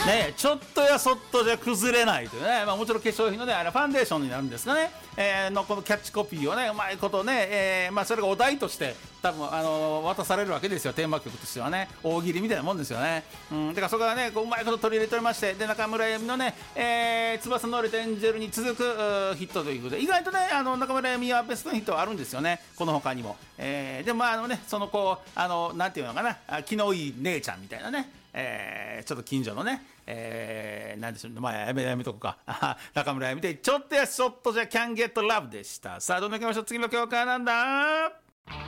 ね、ちょっとやそっとじゃ崩れないというね、もちろん化粧品のね、ファンデーションになるんですかね、のこのキャッチコピーをね、うまいことね、それがお題として多分渡されるわけですよ、テーマ曲としてはね、大喜利みたいなもんですよね。だからそこがね、こううまいこと取り入れておりまして、で中村由美のね、翼の折れたエンジェルに続くヒットということで、意外とね、中村由美はベストヒットはあるんですよね、この他にも。でもね、そのこうなんていうのかな、気のいい姉ちゃんみたいなね、ちょっと近所のね、なんでしょう、やめとこうか。中村やめて、ちょっとやそっとじゃキャンゲットラブでした。さあ、どんどん行きましょう。次の教科はなんだ